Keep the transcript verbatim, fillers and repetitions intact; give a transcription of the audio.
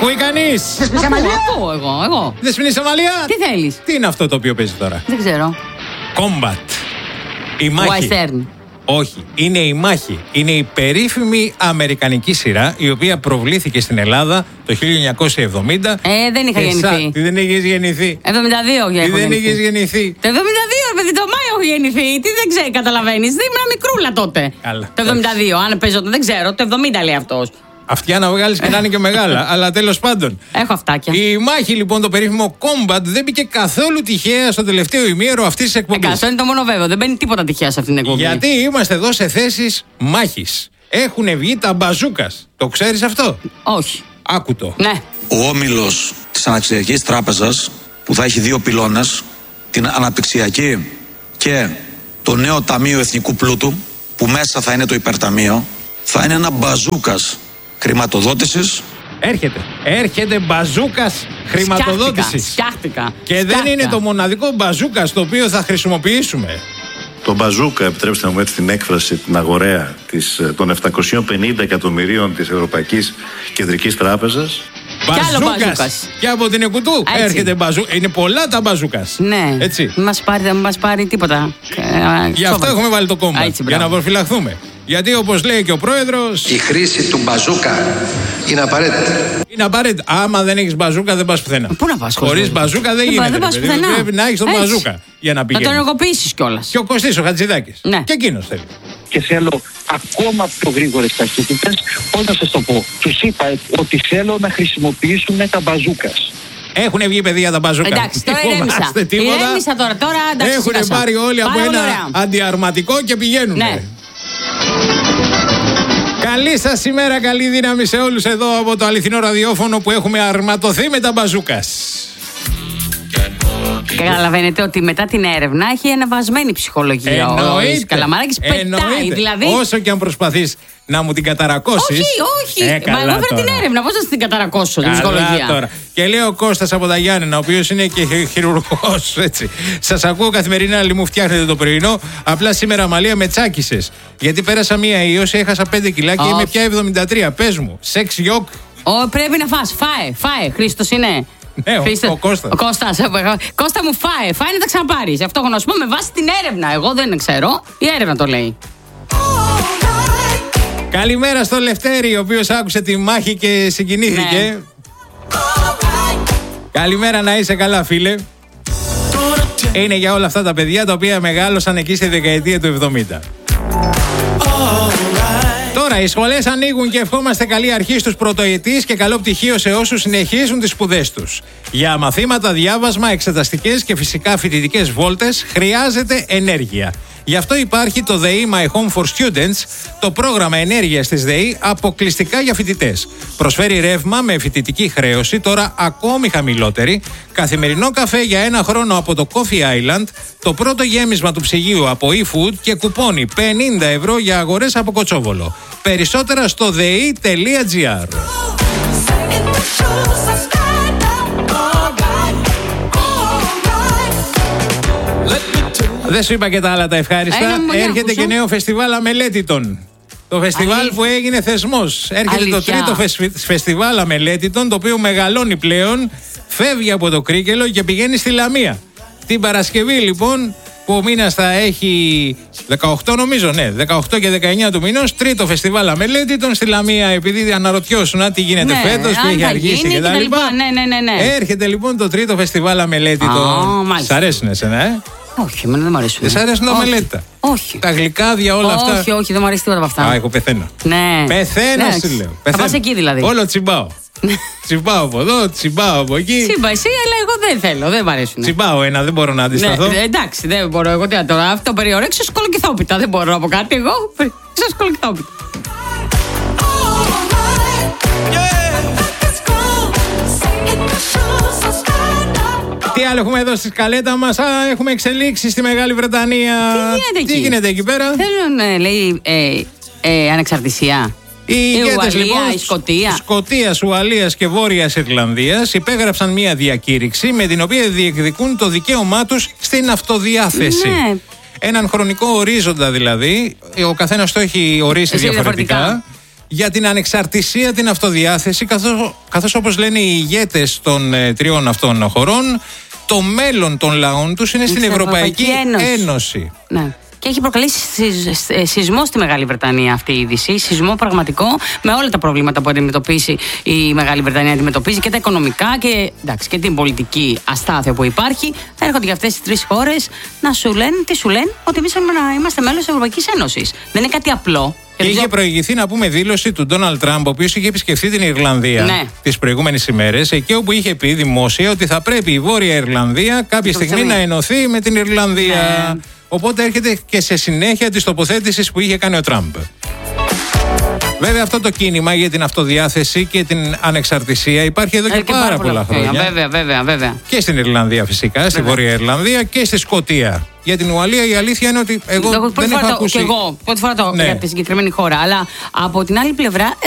ακούει κανείς? Δεσποινή Αμαλία. Ακούω εγώ, εγώ. Δεσποινή Αμαλία. Τι θέλεις? Τι είναι αυτό το οποίο παίζει τώρα? Δεν ξέρω. Combat. Η μάχη. Western. Όχι, είναι η μάχη. Είναι η περίφημη αμερικανική σειρά η οποία προβλήθηκε στην Ελλάδα το χίλια εννιακόσια εβδομήντα. Ε, δεν είχα γεννηθεί. Τι δεν είχες γεννηθεί? εβδομήντα δύο Τι δεν είχες γεννηθεί? Το εβδομήντα δύο, παιδί, το Μάιο έχω γεννηθεί. Τι δεν ξέρει, καταλαβαίνεις. Δεν ήμουν μικρούλα τότε. Καλά. Το εβδομήντα δύο, αν παίζω, δεν ξέρω. Το εβδομήντα λέει αυτός. Αυτιά να βγάλεις και να είναι και μεγάλα. Αλλά τέλος πάντων. Έχω αυτάκια. Η μάχη λοιπόν, το περίφημο Combat, δεν μπήκε καθόλου τυχαία στο τελευταίο ημίωρο αυτής της εκπομπής. Ε, αυτό είναι το μόνο βέβαιο. Δεν μπαίνει τίποτα τυχαία σε αυτήν την εκπομπή. Γιατί είμαστε εδώ σε θέσεις μάχης. Έχουν βγει τα μπαζούκας. Το ξέρεις αυτό? Όχι. Άκου το. Ναι. Ο όμιλος της Αναπτυξιακής Τράπεζας, που θα έχει δύο πυλώνες, την αναπτυξιακή και το νέο Ταμείο Εθνικού Πλούτου, που μέσα θα είναι το υπερταμείο, θα είναι ένα μπαζούκας χρηματοδότησης. Έρχεται. Έρχεται μπαζούκας χρηματοδότησης. Φτιάχτηκα. Και δεν είναι το μοναδικό μπαζούκας το οποίο θα χρησιμοποιήσουμε. Το μπαζούκα, επιτρέψτε να μου έτσι την έκφραση, την αγοραία της, των επτακόσιων πενήντα εκατομμυρίων της Ευρωπαϊκής Κεντρικής Τράπεζας. Μπαζούκας. Και από την Εκουτού έτσι. Έρχεται μπαζούκας. Είναι πολλά τα μπαζούκας. Ναι. Έτσι. Μην μας πάρει, δεν μας πάρει τίποτα. Γι' αυτό έχουμε βάλει το κόμμα. Για να προφυλαχθούμε. Γιατί όπως λέει και ο πρόεδρος, η χρήση του μπαζούκα είναι απαραίτητη. Είναι απαραίτητη. Άμα δεν έχεις μπαζούκα δεν πας πουθενά. Πού να πας? Χωρίς μπαζούκα δεν γίνεται. Δεν πας πουθενά. Πρέπει να έχεις τον Έτσι. μπαζούκα για να πηγαίνεις. Να τον ενεργοποιήσεις κιόλας. Και ο Κωστής ο Χατζηδάκης. Ναι. Και εκείνος θέλει. Και θέλω ακόμα πιο γρήγορες ταχύτητες. Πώς να σας το πω? Τους είπα ότι θέλω να χρησιμοποιήσουν τα μπαζούκας. Έχουν βγει παιδιά τα μπαζούκα. Εντάξει, τώρα ηρέμησα. Ηρέμησα τώρα, τώρα εντάξει. Έχουν πάρει όλοι από ένα ωραία. αντιαρματικό και πηγαίνουν. Ναι. Καλή σας ημέρα, καλή δύναμη σε όλους εδώ από το αληθινό ραδιόφωνο που έχουμε αρματωθεί με τα μπαζούκας. Καταλαβαίνετε ότι μετά την έρευνα έχει ανεβασμένη ψυχολογία. Ο Καλαμαράκης πετάει. Δηλαδή... Όσο και αν προσπαθείς να μου την καταρακώσεις. Όχι, όχι. Ε, Μα εγώ έφερα την έρευνα. Πώς θα την καταρακώσω, την ψυχολογία? Τώρα. Και λέει ο Κώστας από τα Γιάννενα, ο οποίος είναι και χειρουργός. Έτσι. Σας ακούω καθημερινά, λέει, μου φτιάχνετε το πρωινό. Απλά σήμερα, Αμαλία, με τσάκισες. Γιατί πέρασα μία ίωση, έχασα πέντε κιλά και oh. είμαι πια εβδομήντα τρία. Πες μου, σεξ γιοκ. Oh, πρέπει να φας. Φάε, φάε. Χρήστος είναι. Ναι, Χρήστος, ο Κώστας. Ο Κώστας. Κώστα μου, φάε. Φάε να τα ξαναπάρεις. Αυτό έχω να σου πω με βάση την έρευνα. Εγώ δεν ξέρω. Η έρευνα το λέει. Καλημέρα στο Λευτέρη, ο οποίος άκουσε τη μάχη και συγκινήθηκε. Ναι. Καλημέρα, να είσαι καλά, φίλε. Είναι για όλα αυτά τα παιδιά τα οποία μεγάλωσαν εκεί στη δεκαετία του εβδομήντα. Τώρα οι σχολές ανοίγουν και ευχόμαστε καλή αρχή στους πρωτοετής και καλό πτυχίο σε όσους συνεχίζουν τις σπουδές τους. Για μαθήματα, διάβασμα, εξεταστικές και φυσικά φοιτητικές βόλτες χρειάζεται ενέργεια. Γι' αυτό υπάρχει το ΔΕΗ My Home for Students, το πρόγραμμα ενέργειας της ΔΕΗ αποκλειστικά για φοιτητές. Προσφέρει ρεύμα με φοιτητική χρέωση, τώρα ακόμη χαμηλότερη, καθημερινό καφέ για ένα χρόνο από το Coffee Island, το πρώτο γέμισμα του ψυγείου από eFood και κουπόνι πενήντα ευρώ για αγορές από Κοτσόβολο. Περισσότερα στο δei τελεία gr. Δεν σου είπα και τα άλλα τα ευχάριστα. Ένα, Έρχεται και νέο φεστιβάλ Αμελέτητων. Το φεστιβάλ Αλήθεια. που έγινε θεσμός. Έρχεται Αλήθεια. το τρίτο φεστιβάλ Αμελέτητων, το οποίο μεγαλώνει πλέον, φεύγει από το Κρίκελο και πηγαίνει στη Λαμία. Την Παρασκευή λοιπόν, που ο μήνας θα έχει δεκαοκτώ νομίζω, ναι, δεκαοκτώ και δεκαεννιά του μήνος, τρίτο φεστιβάλ Αμελέτητων στη Λαμία, επειδή αναρωτιώσουν τι γίνεται ναι, φέτος, που έχει αργήσει και τα λοιπά. Ναι, ναι, ναι, ναι. Έρχεται λοιπόν το τρίτο φεστιβάλ Αμελέτητων. Oh, Σ' αρέσουν εσένα, ε? Όχι, εμένα δεν μου αρέσουν. Δεν σ' αρέσουν τα μελέτητα? Όχι. Τα γλυκάδια, όλα όχι, αυτά. Όχι, όχι, δεν μου αρέσει τίποτα από αυτά. Α, εγώ πεθαίνω. Ναι. Πεθαίνω, ναι. σου λέω. Θα πας εκεί δηλαδή. Όλο τσιμπάω. Τσιμπάω από εδώ, τσιμπάω από εκεί. Τσιμπά εσύ, αλλά εγώ δεν θέλω, δεν μου αρέσουν. Τσιμπάω ένα, δεν μπορώ να αντισταθώ. Ναι, εντάξει, δεν μπορώ. Εγώ τι τώρα, αυτό περιορέξω σκολοκυθόπιτα. Δεν μπορώ να πω κάτι εγώ. Ξέρω σκολοκυθόπιτα. Τι άλλο έχουμε εδώ στη σκαλέτα μας? Α, έχουμε εξελίξει στη Μεγάλη Βρετανία. Τι γίνεται εκεί? Τι γίνεται εκεί πέρα? Θέλουν, ναι, λέει, ε, ε, ανεξαρτησία. Οι ηγέτες λοιπόν η Σκωτία. Σκωτίας, Ουαλίας και Βόρειας Ιρλανδίας υπέγραψαν μία διακήρυξη με την οποία διεκδικούν το δικαίωμά τους στην αυτοδιάθεση. Ναι. Έναν χρονικό ορίζοντα δηλαδή, ο καθένας το έχει ορίσει διαφορετικά. διαφορετικά. για την ανεξαρτησία, την αυτοδιάθεση, καθώς, καθώς όπως λένε οι ηγέτες των ε, τριών αυτών χωρών, το μέλλον των λαών τους είναι στην Ευρωπαϊκή, Ευρωπαϊκή Ένωση. Ένωση. Ναι. Και έχει προκαλέσει σεισμό στη Μεγάλη Βρετανία αυτή η είδηση. Σεισμό πραγματικό, με όλα τα προβλήματα που αντιμετωπίσει η Μεγάλη Βρετανία. Αντιμετωπίζει και τα οικονομικά και, εντάξει, και την πολιτική αστάθεια που υπάρχει. Έρχονται για αυτές τις τρεις χώρες να σου λένε, τι σου λένε, ότι εμείς θέλουμε να είμαστε μέλος της Ευρωπαϊκής Ένωσης. Δεν είναι κάτι απλό. Και είχε προηγηθεί, να πούμε, δήλωση του Ντόναλντ Τραμπ, ο οποίος είχε επισκεφθεί την Ιρλανδία ναι. τις προηγούμενες ημέρες, εκεί όπου είχε πει δημόσια ότι θα πρέπει η Βόρεια Ιρλανδία κάποια το στιγμή να ενωθεί με την Ιρλανδία. Ναι. Οπότε έρχεται και σε συνέχεια της τοποθέτησης που είχε κάνει ο Τραμπ. Βέβαια, αυτό το κίνημα για την αυτοδιάθεση και την ανεξαρτησία υπάρχει εδώ και, και πάρα πολλά χρόνια. χρόνια. Βέβαια, βέβαια, βέβαια. Και στην Ιρλανδία φυσικά, βέβαια. Στη Βόρεια Ιρλανδία και στη Σκωτία. Για την Ουαλία η αλήθεια είναι ότι εγώ Λόγω, δεν έχω το, ακούσει. Και εγώ πρώτη φορά το ναι. για τη συγκεκριμένη χώρα. Αλλά από την άλλη πλευρά